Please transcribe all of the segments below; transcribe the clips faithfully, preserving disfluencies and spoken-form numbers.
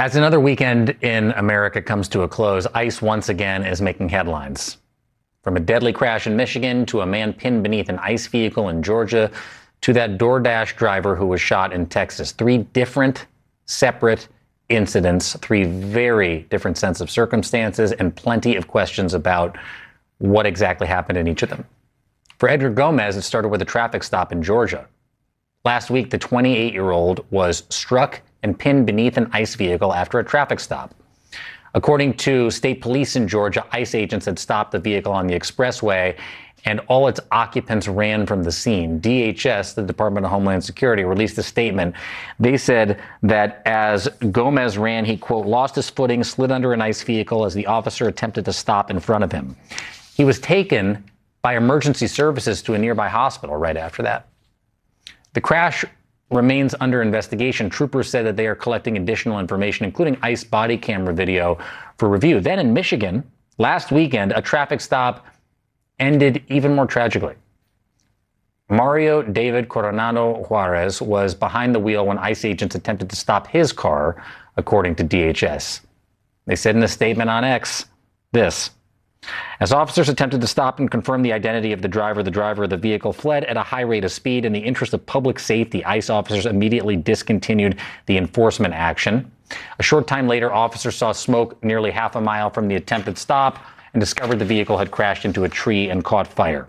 As another weekend in America comes to a close, ICE once again is making headlines. From a deadly crash in Michigan to a man pinned beneath an ICE vehicle in Georgia to that DoorDash driver who was shot in Texas. Three different, separate incidents, three very different sets of circumstances, and plenty of questions about what exactly happened in each of them. For Edgar Gomez, it started with a traffic stop in Georgia. Last week, the twenty-eight-year-old was struck and pinned beneath an ICE vehicle after a traffic stop. According to state police in Georgia, ICE agents had stopped the vehicle on the expressway and all its occupants ran from the scene. D H S, the Department of Homeland Security, released a statement. They said that as Gomez ran, he, quote, lost his footing, slid under an ICE vehicle as the officer attempted to stop in front of him. He was taken by emergency services to a nearby hospital right after that. The crash remains under investigation. Troopers said that they are collecting additional information, including ICE body camera video, for review. Then in Michigan, last weekend, a traffic stop ended even more tragically. Mario David Coronado Juarez was behind the wheel when ICE agents attempted to stop his car, according to D H S. They said in a statement on X, this: as officers attempted to stop and confirm the identity of the driver, the driver of the vehicle fled at a high rate of speed. In the interest of public safety, ICE officers immediately discontinued the enforcement action. A short time later, officers saw smoke nearly half a mile from the attempted stop and discovered the vehicle had crashed into a tree and caught fire.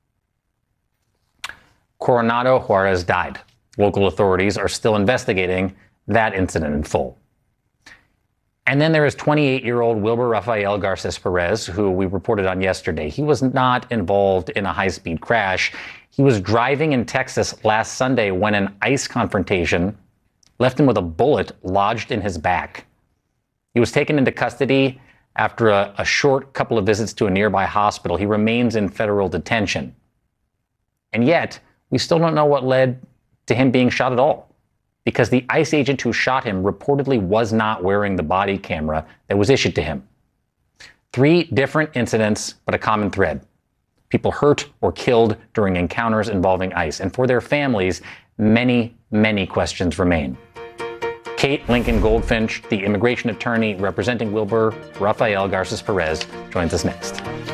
Coronado Juarez died. Local authorities are still investigating that incident in full. And then there is twenty-eight-year-old Wilber Rafael Garces Perez, who we reported on yesterday. He was not involved in a high-speed crash. He was driving in Texas last Sunday when an ICE confrontation left him with a bullet lodged in his back. He was taken into custody after a, a short couple of visits to a nearby hospital. He remains in federal detention. And yet, we still don't know what led to him being shot at all, because the ICE agent who shot him reportedly was not wearing the body camera that was issued to him. Three different incidents, but a common thread: people hurt or killed during encounters involving ICE. And for their families, many, many questions remain. Kate Lincoln Goldfinch, the immigration attorney representing Wilber Rafael Garces Perez, joins us next.